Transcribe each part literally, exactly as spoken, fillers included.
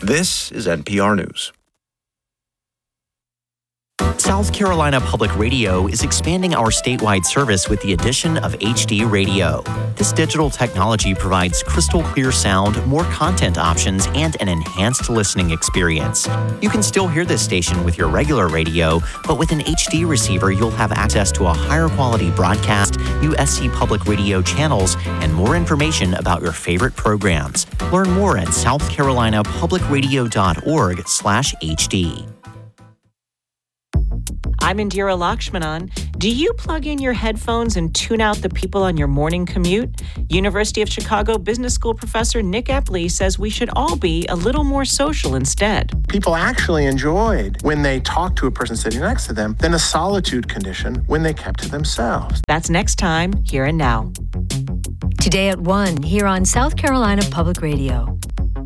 This is N P R News. South Carolina Public Radio is expanding our statewide service with the addition of H D radio. This digital technology provides crystal clear sound, more content options, and an enhanced listening experience. You can still hear this station with your regular radio, but with an H D receiver, you'll have access to a higher quality broadcast, U S C Public Radio channels, and more information about your favorite programs. Learn more at south carolina public radio dot org slash H D. I'm Indira Lakshmanan. Do you plug in your headphones and tune out the people on your morning commute? University of Chicago Business School professor Nick Epley says we should all be a little more social instead. People actually enjoyed when they talked to a person sitting next to them than a solitude condition when they kept to themselves. That's next time, Here and Now. Today at one, here on South Carolina Public Radio.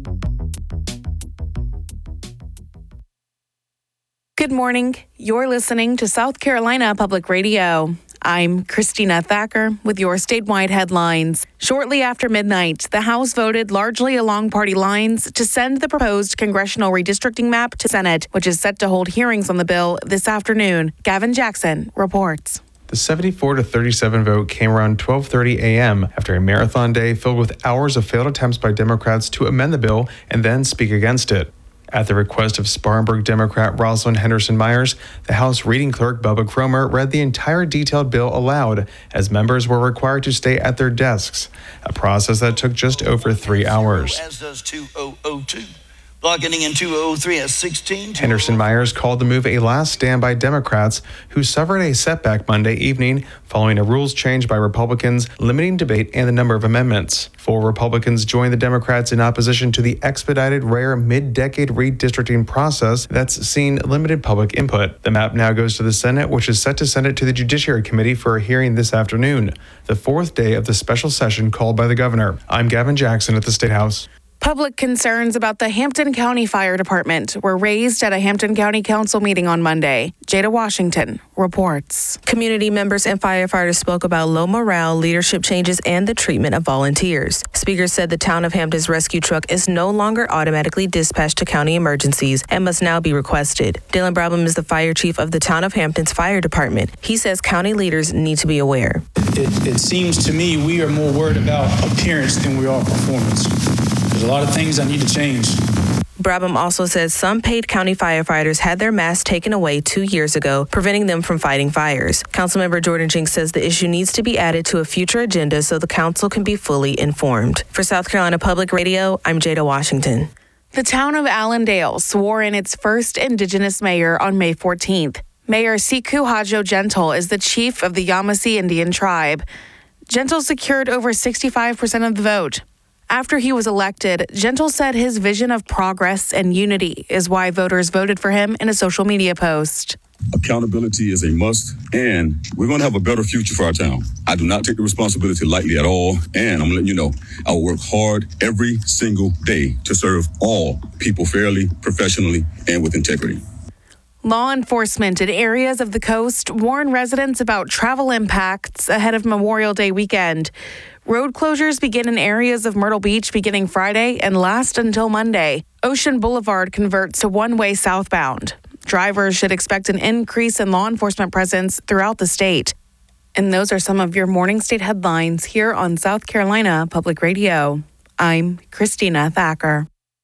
Good morning. You're listening to South Carolina Public Radio. I'm Christina Thacker with your statewide headlines. Shortly after midnight, the House voted largely along party lines to send the proposed congressional redistricting map to Senate, which is set to hold hearings on the bill this afternoon. Gavin Jackson reports. The seventy-four to thirty-seven vote came around twelve thirty a.m. after a marathon day filled with hours of failed attempts by Democrats to amend the bill and then speak against it. At the request of Spartanburg Democrat Rosalind Henderson Myers, the House reading clerk Bubba Cromer read the entire detailed bill aloud, as members were required to stay at their desks, a process that took just over three hours. As does two thousand two. Logging in two thousand three as sixteen. Henderson Myers called the move a last stand by Democrats, who suffered a setback Monday evening following a rules change by Republicans limiting debate and the number of amendments. Four Republicans joined the Democrats in opposition to the expedited, rare mid-decade redistricting process that's seen limited public input. The map now goes to the Senate, which is set to send it to the Judiciary Committee for a hearing this afternoon, the fourth day of the special session called by the governor. I'm Gavin Jackson at the State House. Public concerns about the Hampton County Fire Department were raised at a Hampton County Council meeting on Monday. Jada Washington reports. Community members and firefighters spoke about low morale, leadership changes, and the treatment of volunteers. Speakers said the town of Hampton's rescue truck is no longer automatically dispatched to county emergencies and must now be requested. Dylan Brabham is the fire chief of the town of Hampton's fire department. He says county leaders need to be aware. It, it seems to me we are more worried about appearance than we are performance. There's a lot of things that need to change. Brabham also says some paid county firefighters had their masks taken away two years ago, preventing them from fighting fires. Councilmember Jordan Jinks says the issue needs to be added to a future agenda so the council can be fully informed. For South Carolina Public Radio, I'm Jada Washington. The town of Allendale swore in its first Indigenous mayor on May fourteenth. Mayor Siku Hajo Gentle is the chief of the Yamasee Indian tribe. Gentle secured over sixty-five percent of the vote. After he was elected, Gentle said his vision of progress and unity is why voters voted for him in a social media post. Accountability is a must, and we're going to have a better future for our town. I do not take the responsibility lightly at all, and I'm letting you know, I will work hard every single day to serve all people fairly, professionally, and with integrity. Law enforcement in areas of the coast warn residents about travel impacts ahead of Memorial Day weekend. Road closures begin in areas of Myrtle Beach beginning Friday and last until Monday. Ocean Boulevard converts to one-way southbound. Drivers should expect an increase in law enforcement presence throughout the state. And those are some of your morning state headlines here on South Carolina Public Radio. I'm Christina Thacker.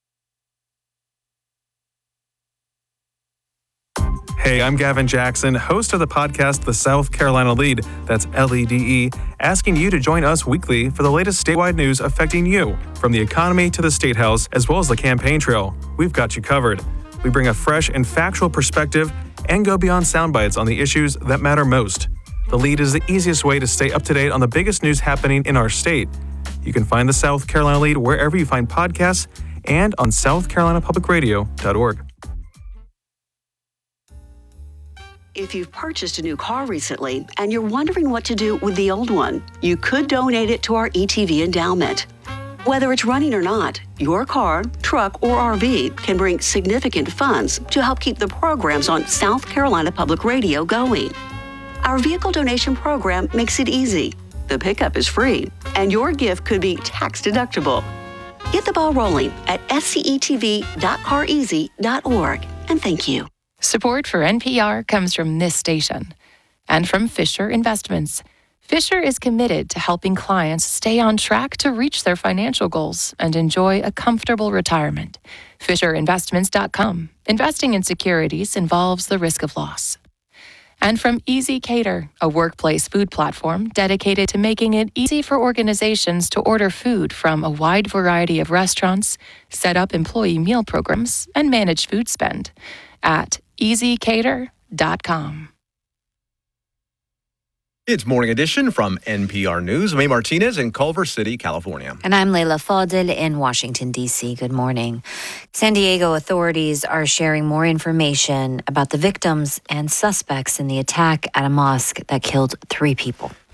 Hey, I'm Gavin Jackson, host of the podcast The South Carolina Lead, that's L E D E, asking you to join us weekly for the latest statewide news affecting you, from the economy to the State House, as well as the campaign trail. We've got you covered. We bring a fresh and factual perspective and go beyond sound bites on the issues that matter most. The Lead is the easiest way to stay up to date on the biggest news happening in our state. You can find the South Carolina Lead wherever you find podcasts and on south carolina public radio dot org. If you've purchased a new car recently and you're wondering what to do with the old one, you could donate it to our E T V endowment. Whether it's running or not, your car, truck, or R V can bring significant funds to help keep the programs on South Carolina Public Radio going. Our vehicle donation program makes it easy. The pickup is free, and your gift could be tax deductible. Get the ball rolling at S C E T V dot car easy dot org. And thank you. Support for N P R comes from this station and from Fisher Investments. Fisher is committed to helping clients stay on track to reach their financial goals and enjoy a comfortable retirement. Fisher Investments dot com. Investing in securities involves the risk of loss. And from Easy Cater, a workplace food platform dedicated to making it easy for organizations to order food from a wide variety of restaurants, set up employee meal programs, and manage food spend at easy cater dot com. It's Morning Edition from N P R News. I'm A. Martinez in Culver City, California. And I'm Leila Fadel in Washington, D C. Good morning. San Diego authorities are sharing more information about the victims and suspects in the attack at a mosque that killed three people.